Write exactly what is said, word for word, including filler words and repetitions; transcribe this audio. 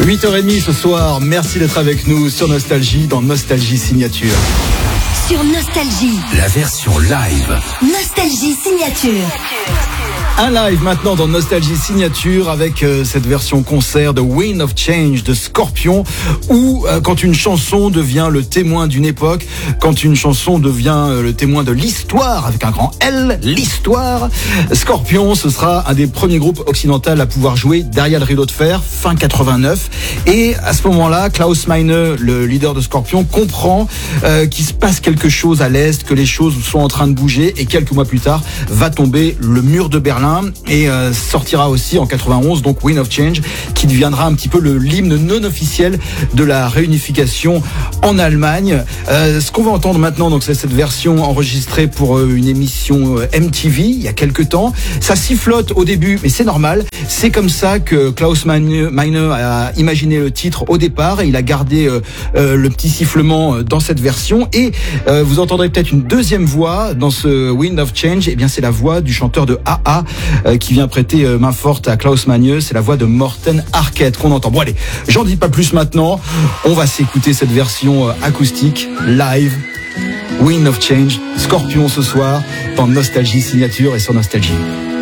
huit heures trente ce soir, merci d'être avec nous sur Nostalgie, dans Nostalgie Signature. Sur Nostalgie, la version live. Nostalgie Signature. Un live maintenant dans Nostalgie Signature avec euh, cette version concert de Wind of Change de Scorpions, où euh, quand une chanson devient le témoin d'une époque, quand une chanson devient euh, le témoin de l'histoire, avec un grand L, l'histoire, Scorpions, ce sera un des premiers groupes occidentaux à pouvoir jouer derrière le rideau de fer, fin quatre-vingt-neuf. Et à ce moment-là, Klaus Meine, le leader de Scorpions, comprend euh, qu'il se passe quelque chose à l'Est, que les choses sont en train de bouger, et quelques mois plus tard, va tomber le mur de Berlin. Et euh, sortira aussi en quatre-vingt-onze donc Wind of Change, qui deviendra un petit peu le l'hymne non officiel de la réunification en Allemagne. Euh, ce qu'on va entendre maintenant, donc c'est cette version enregistrée pour euh, une émission euh, M T V il y a quelques temps. Ça sifflote au début, mais c'est normal. C'est comme ça que Klaus Meine, Meine a imaginé le titre au départ, et il a gardé euh, euh, le petit sifflement dans cette version. Et euh, vous entendrez peut-être une deuxième voix dans ce Wind of Change. Et bien c'est la voix du chanteur de A A Euh, qui vient prêter euh, main forte à Klaus Meine. C'est la voix de Morten Harket qu'on entend. Bon allez, j'en dis pas plus maintenant. On va s'écouter cette version euh, acoustique, live, Wind of Change, Scorpions ce soir, dans Nostalgie Signature et sur Nostalgie.